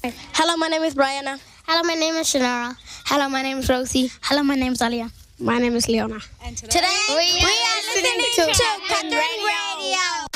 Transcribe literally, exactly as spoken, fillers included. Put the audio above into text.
Hello, my name is Brianna. Hello, my name is Shanara. Hello, my name is Rosie. Hello, my name is Alia. My name is Leona. And today, today we, we are listening to Cotton Radio.